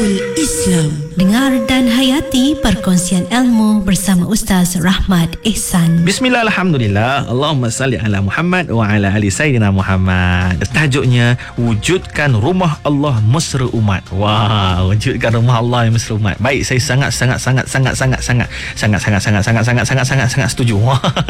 Nidaul Islam. Dengar dan hayati perkongsian ilmu bersama Ustaz Rahmat Ehsan. Bismillah, alhamdulillah. Allahumma salli ala Muhammad wa ala ali Sayyidina Muhammad. Tajuknya, wujudkan rumah Allah mesra umat. Wah, wujudkan rumah Allah yang mesra umat. Baik, saya sangat setuju.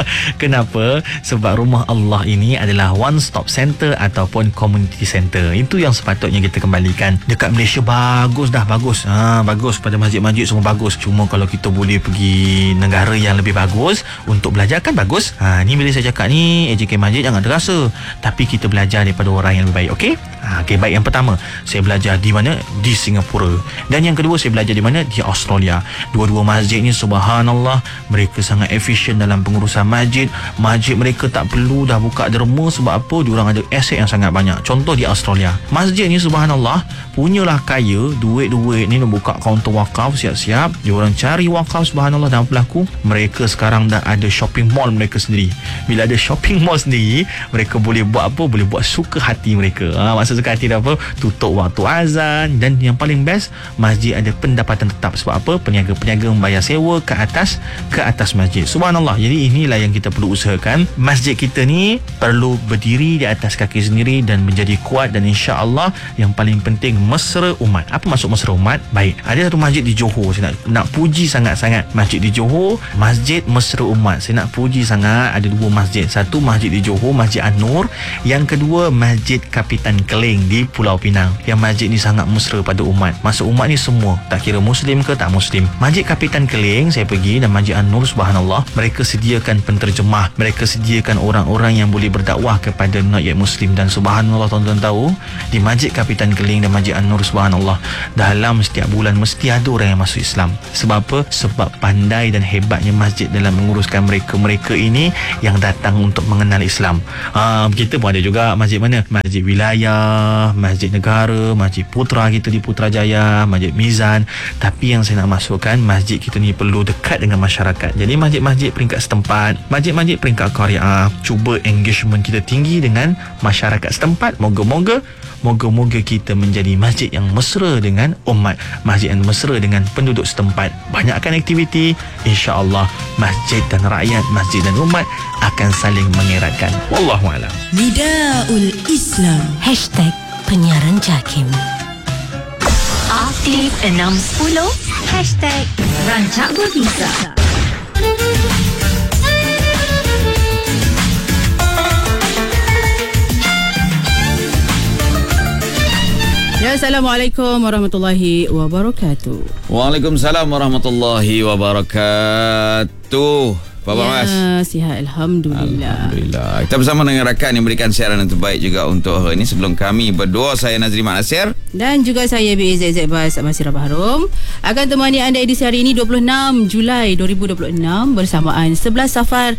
Kenapa? Sebab rumah Allah ini adalah one stop center ataupun community center. Itu yang sepatutnya kita kembalikan. Dekat Malaysia bagus dah, bagus. Bagus pada masjid-masjid semua bagus. Cuma kalau kita boleh pergi negara yang lebih bagus untuk belajar kan bagus. Ni bila saya cakap ni AJK Masjid jangan terasa, tapi kita belajar daripada orang yang lebih baik. Okey? Okey, baik. Yang pertama, saya belajar di mana? Di Singapura. Dan yang kedua, saya belajar di mana? Di Australia. Dua-dua masjid ni subhanallah, mereka sangat efisien dalam pengurusan masjid. Masjid mereka tak perlu dah buka derma. Sebab apa? Diorang ada aset yang sangat banyak. Contoh di Australia, masjid ni subhanallah punyalah kaya, duit-duit ni nak buka kaunter wakaf siap-siap. Diorang cari wakaf subhanallah dan pelaku. Mereka sekarang dah ada shopping mall mereka sendiri. Bila ada shopping mall sendiri, mereka boleh buat apa? Boleh buat suka hati mereka. Maksud suka hati dah apa? Tutup waktu azan. Dan yang paling best, masjid ada pendapatan tetap. Sebab apa? Peniaga-peniaga membayar sewa ke atas masjid. Subhanallah. Jadi inilah yang kita perlu usahakan. Masjid kita ni perlu berdiri di atas kaki sendiri dan menjadi kuat, dan insya-Allah yang paling penting mesra umat. Apa maksud mesra umat? Baik, ada satu masjid di Johor. Saya nak puji sangat-sangat masjid di Johor, Masjid Mesra Umat. Saya nak puji sangat. Ada dua masjid. Satu masjid di Johor, Masjid An-Nur. Yang kedua Masjid Kapitan Keling di Pulau Pinang. Yang masjid ni sangat mesra pada umat. Maksud umat ni semua, tak kira Muslim ke tak Muslim. Masjid Kapitan Keling saya pergi, dan Masjid An-Nur subhanallah, mereka sediakan penterjemah. Mereka sediakan orang-orang yang boleh berdakwah kepada not yet Muslim. Dan subhanallah, tuan-tuan tahu, di Masjid Kapitan Keling dan Masjid An-Nur subhanallah, dalam setiap bulan mesti ada orang yang masuk Islam. Sebab apa? Sebab pandai dan hebatnya masjid dalam menguruskan mereka ini yang datang untuk mengenal Islam. Kita pun ada juga masjid mana? Masjid wilayah, masjid negara, masjid Putra kita di Putrajaya, masjid Mizan. Tapi yang saya nak masukkan, masjid kita ni perlu dekat dengan masyarakat. Jadi masjid-masjid peringkat setempat, masjid-masjid peringkat qaryah, cuba engagement kita tinggi dengan masyarakat setempat. Moga-moga kita menjadi masjid yang mesra dengan umat, masjid yang mesra dengan penduduk setempat. Banyakkan aktiviti, insya-Allah masjid dan rakyat, masjid dan umat akan saling mengeratkan. Wallahualam. Nidaul Islam. #penyiaran JAKIM. Aktif 610 #Rancak Berbisa. Ya, Assalamualaikum warahmatullahi wabarakatuh. Waalaikumsalam warahmatullahi wabarakatuh. Apa khabar, Mas? Sihat, Alhamdulillah. Kita bersama dengan rakan yang berikan siaran yang terbaik juga untuk hari ini. Sebelum kami berdua, saya Nazri Mat Nasir dan juga saya BAZZ Bas Basirah Bahrom akan temani anda edisi hari ini 26 Julai 2026 bersamaan 11 Safar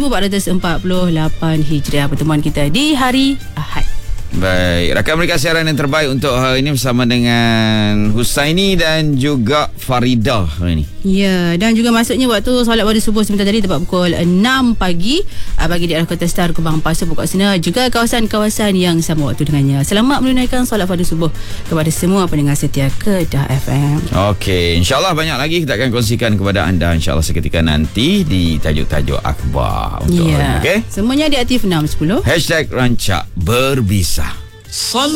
1448 Hijriah. Pertemuan kita di hari Ahad. Baik, rakan berikan siaran yang terbaik untuk hari ini bersama dengan Husaini dan juga Farida hari ini. Ya, dan juga masuknya waktu solat pada subuh sebentar tadi tepat pukul 6 pagi bagi di arah Kota Star, Kubang Pasir, Pokok Sena, juga kawasan-kawasan yang sama waktu dengannya. Selamat menunaikan solat pada subuh kepada semua pendengar setia Kedah FM. Okey, insya-Allah banyak lagi kita akan kongsikan kepada anda insya-Allah seketika nanti di tajuk-tajuk akhbar untuk hari ini. Okey. Semuanya di Aktif 610 #Rancak Berbisa.